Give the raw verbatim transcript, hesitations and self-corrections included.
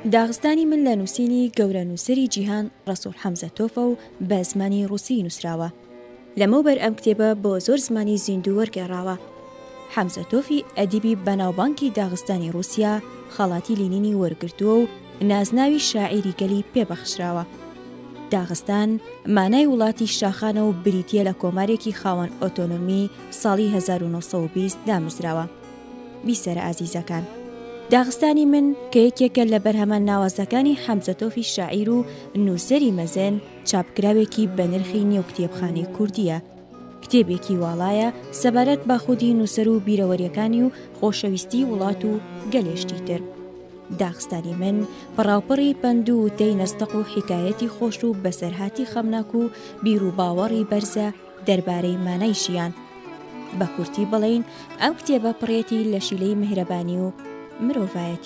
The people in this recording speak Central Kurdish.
داغستانی من لە نووسینی گەورە نووسری جیهان ڕەسوول حەمزە تۆفە و بە زمانی ڕووسی نووسراوە. لەمەوبەر ئەم کتێبە بۆ زۆر زمانی زیندوو وەرگێڕاوە. حەمزە تۆفی ئەدیبی بەناوبانکی داغستانی رووسیا خەڵاتی لینینی وەرگرتووە و نازناوی شاعیری گەلی پێبەخشراوە. داغستان مانای وڵاتی شاخانە و بریتیە لە کۆمارێکی خاوەن ئۆتۆنۆمی ساڵی هەزار و نۆ سەد و بیست دامزراوە. بیسەرە ئازیزەکان، داغستانی من کە یەکێکە لە بەرهەمە ناوازەکانی حەمزە تۆفی شاعیر و نووسەری مەزن چاپکراوێکی بە نرخی نێو کتێبخانەی کوردیە. کتێبێکی واڵایە سەبارەت بە خودی نووسەر و بیرەوەریەکانی و خۆشەویستی وڵات و گەلێشتی تر. داغستانی من پڕاوپڕی پند و تەی نەستەق و حکایەتی خۆش و بەسەرهاتی خەمناک و بیر و باوەڕی بەرزە دەربارەی مانای ژیان. بە کورتی بڵێن ئەم کتێبە پڕێتی لە شیلەی میهرەبانی و مرۆڤایەتی.